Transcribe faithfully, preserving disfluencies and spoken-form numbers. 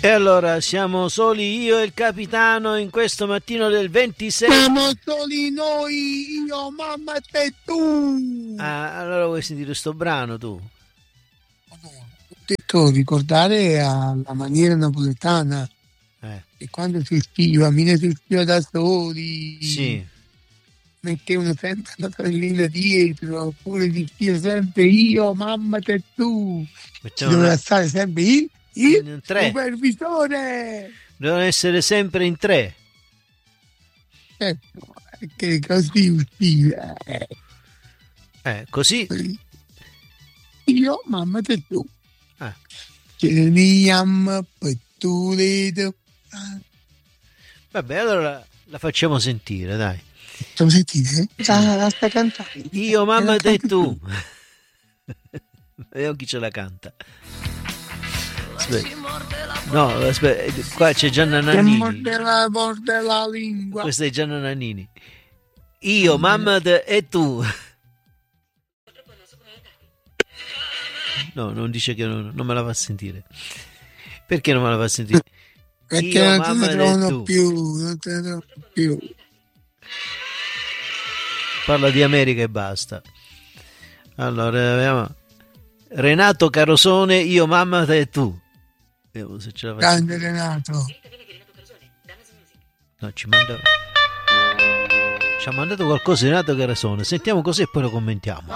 E allora siamo soli io e il capitano in questo mattino del ventisei. Siamo soli noi, io, mamma e tu. Ah, allora vuoi sentire sto brano tu? Ho detto ricordare alla maniera napoletana Eh. che quando si scrive, a me si scrive da soli. Sì. Mettevano sempre la sorellina dietro, oppure si scrive sempre io, mamma e tu. Ci doveva una... stare sempre il, il in tre. Supervisore. Devono essere sempre in tre. Certo, che così usciva. Eh, così. Io, mamma e tu. Ah. Teniamo per tu le. Vabbè, allora la facciamo sentire, dai. Facciamo sentire? Ah, la stai cantando. Io, mamma e tu. Vediamo chi ce la canta. Aspetta. No, aspetta, qua c'è Gianna Nannini. Morde la, morde la lingua. Questa è Gianna Nannini. Io, mamma e tu. No, non dice che non, non me la fa sentire. Perché non me la fa sentire? Perché Io, non te ne trovano più, non te ne trovano più. Parla di America e basta. Allora, vediamo. Renato Carosone, io, mamma e tu. Vediamo se ce la faccio. Grande Renato. No, ci manda... ci ha mandato qualcosa Renato Carosone. Sentiamo così e poi lo commentiamo.